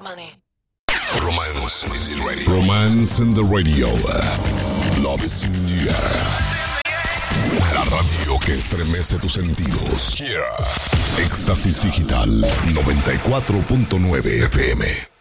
Romance in the radio. Romance in the radio. Love is in the air. La radio que estremece tus sentidos. Yeah. Éxtasis Digital 94.9 FM.